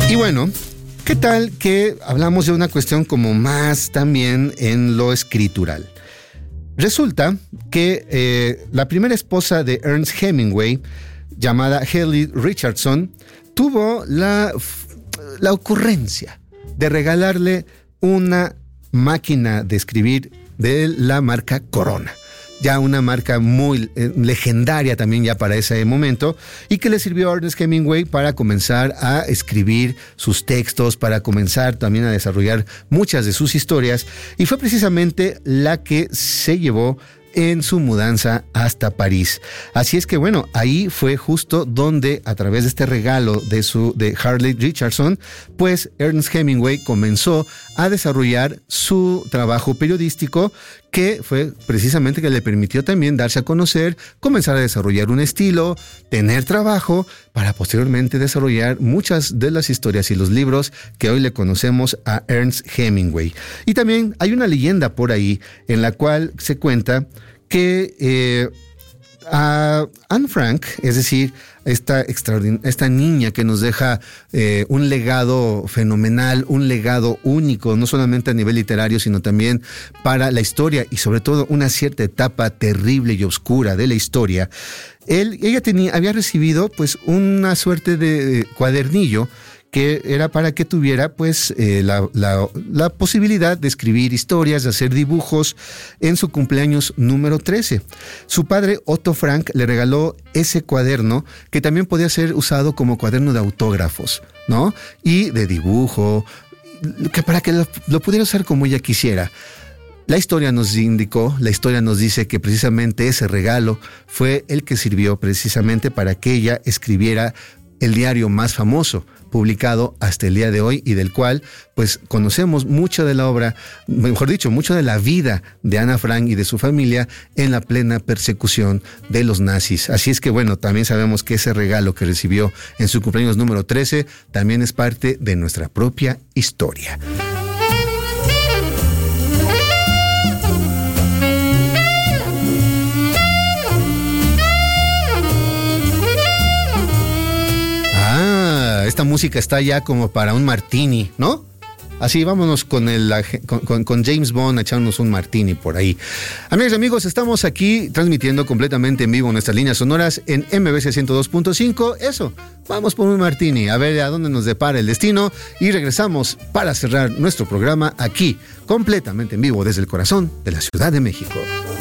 Y bueno, ¿qué tal que hablamos de una cuestión como más también en lo escritural? Resulta que la primera esposa de Ernest Hemingway, llamada Hallie Richardson, tuvo la ocurrencia de regalarle una máquina de escribir de la marca Corona. Ya una marca muy legendaria también ya para ese momento, y que le sirvió a Ernest Hemingway para comenzar a escribir sus textos, para comenzar también a desarrollar muchas de sus historias, y fue precisamente la que se llevó en su mudanza hasta París. Así es que bueno, ahí fue justo donde, a través de este regalo de Hallie Richardson, pues Ernest Hemingway comenzó a desarrollar su trabajo periodístico, que fue precisamente que le permitió también darse a conocer, comenzar a desarrollar un estilo, tener trabajo, para posteriormente desarrollar muchas de las historias y los libros que hoy le conocemos a Ernest Hemingway. Y también hay una leyenda por ahí en la cual se cuenta que a Anne Frank, es decir, esta niña que nos deja un legado fenomenal, un legado único, no solamente a nivel literario, sino también para la historia, y sobre todo una cierta etapa terrible y oscura de la historia. Ella había recibido pues una suerte de cuadernillo que era para que tuviera pues la posibilidad de escribir historias, de hacer dibujos en su cumpleaños número 13. Su padre, Otto Frank, le regaló ese cuaderno, que también podía ser usado como cuaderno de autógrafos, ¿no? Y de dibujo, para que lo pudiera usar como ella quisiera. La historia nos dice que precisamente ese regalo fue el que sirvió precisamente para que ella escribiera el diario más famoso, publicado hasta el día de hoy, y del cual pues conocemos mucho de la obra, mejor dicho, mucho de la vida de Ana Frank y de su familia en la plena persecución de los nazis. Así es que bueno, también sabemos que ese regalo que recibió en su cumpleaños número 13 también es parte de nuestra propia historia. Esta música está ya como para un martini, ¿no? Así, vámonos con James Bond a echarnos un martini por ahí. Amigas y amigos, estamos aquí transmitiendo completamente en vivo nuestras líneas sonoras en MBC 102.5. Eso, vamos por un martini, a ver a dónde nos depara el destino, y regresamos para cerrar nuestro programa aquí, completamente en vivo desde el corazón de la Ciudad de México.